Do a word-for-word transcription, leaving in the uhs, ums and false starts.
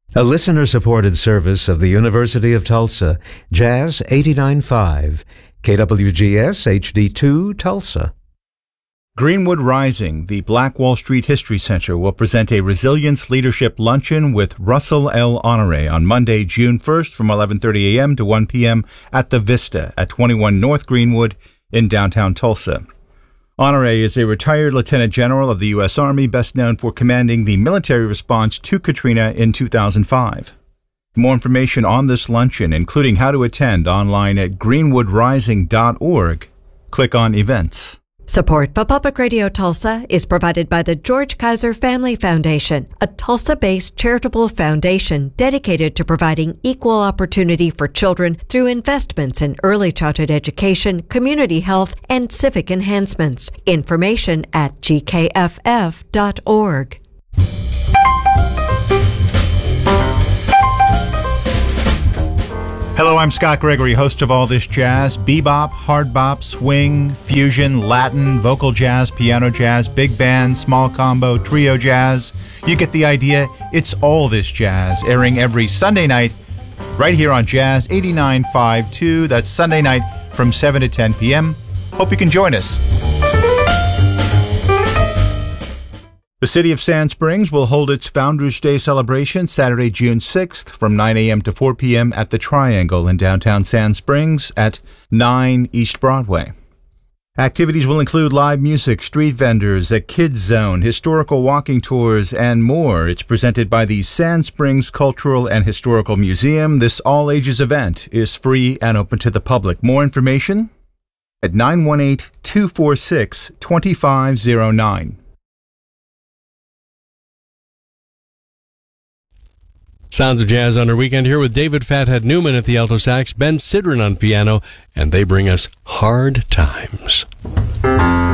A listener-supported service of the University of Tulsa, Jazz eighty-nine point five, K W G S H D two, Tulsa. Greenwood Rising, the Black Wall Street History Center, will present a Resilience Leadership Luncheon with Russell L. Honore on Monday, June first from eleven thirty a.m. to one p.m. at the Vista at twenty-one North Greenwood in downtown Tulsa. Honore is a retired Lieutenant General of the U S. Army, best known for commanding the military response to Katrina in two thousand five. More information on this luncheon, including how to attend, online at greenwood rising dot org. Click on Events. Support for Public Radio Tulsa is provided by the George Kaiser Family Foundation, a Tulsa-based charitable foundation dedicated to providing equal opportunity for children through investments in early childhood education, community health, and civic enhancements. Information at g k f f dot org. Hello, I'm Scott Gregory, host of All This Jazz. Bebop, hard bop, swing, fusion, Latin, vocal jazz, piano jazz, big band, small combo, trio jazz. You get the idea. It's All This Jazz, airing every Sunday night right here on Jazz eighty-nine point five two. That's Sunday night from seven to ten p.m. Hope you can join us. The City of Sand Springs will hold its Founders Day celebration Saturday, June sixth from nine a.m. to four p.m. at the Triangle in downtown Sand Springs at nine East Broadway. Activities will include live music, street vendors, a kids zone, historical walking tours, and more. It's presented by the Sand Springs Cultural and Historical Museum. This all-ages event is free and open to the public. More information at nine one eight, two four six, two five zero nine. Sounds of Jazz on our weekend here with David Fathead Newman at the alto sax, Ben Sidran on piano, and they bring us Hard Times.